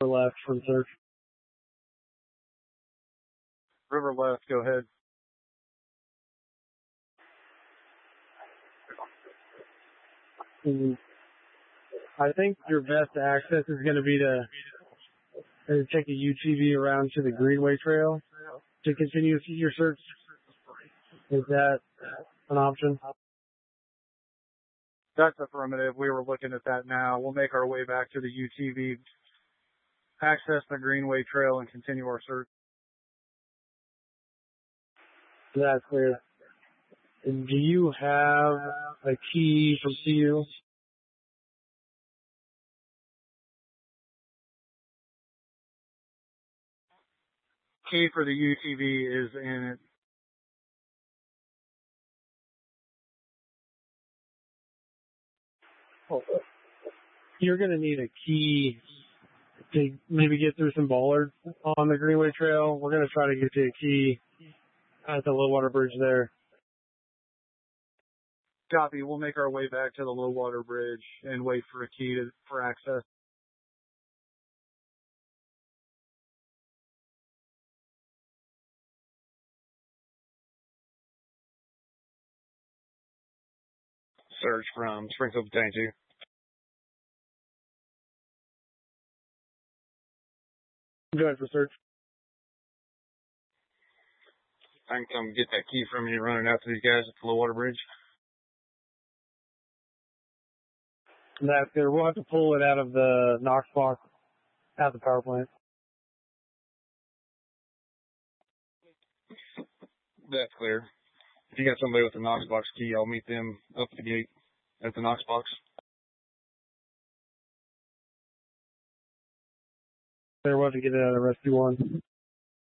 left for the search. River left, go ahead. I think your best access is going to be to take a UTV around to the Greenway Trail to continue your search. Is that an option? That's affirmative. We were looking at that now. We'll make our way back to the UTV, access the Greenway Trail, and continue our search. That's clear. And do you have a key from CU? Key for the UTV is in it. You're going to need a key to maybe get through some bollards on the Greenway Trail. We're going to try to get you a key at the low water bridge there. Copy. We'll make our way back to the low water bridge and wait for a key for access. Search from Springfield Battalion 2. Go ahead for search. I can come get that key from you, running out to these guys at the low water bridge. That's good. We'll have to pull it out of the Knox box at the power plant. That's clear. If you got somebody with a Knox box key, I'll meet them up the gate at the Knox box. They're about to get it out of Rescue 1.